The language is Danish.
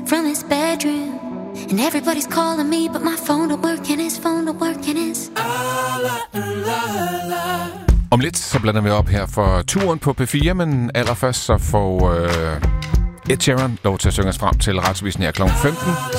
from his bedroom. And everybody's calling me, but my phone don't work and his phone don't work and his... Om lidt så blander vi op her for turen på P4, men allerførst så får Ed Sheeran lov til at synge os frem til retsvisen her kl. 15.